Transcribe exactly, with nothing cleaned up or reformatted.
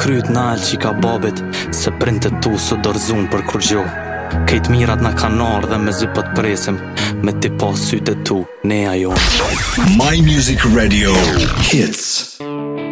kryt nal që ka babit, se printet tu së dorëzun për kur gjo. Kejt mirat na kanë ardhur dhe me zy po t'presim, me ti pas sytë tu, ne ajo. My Music Radio Hits.